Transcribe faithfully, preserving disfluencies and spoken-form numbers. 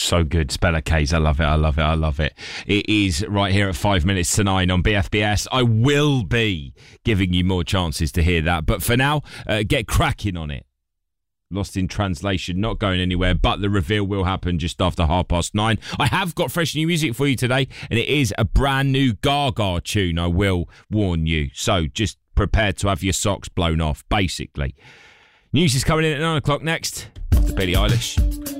So good. Speller K's. I love it. I love it. I love it. It is right here at five minutes to nine on B F B S. I will be giving you more chances to hear that. But for now, uh, get cracking on it. Lost in translation, not going anywhere, but the reveal will happen just after half past nine. I have got fresh new music for you today, and it is a brand new Gaga tune, I will warn you. So just prepare to have your socks blown off, basically. News is coming in at nine o'clock next. Billie Eilish.